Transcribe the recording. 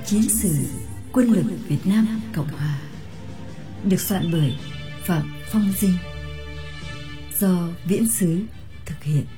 Chiến sử Quân lực Việt Nam Cộng Hòa, được soạn bởi Phạm Phong Dinh, do Viễn Xứ thực hiện.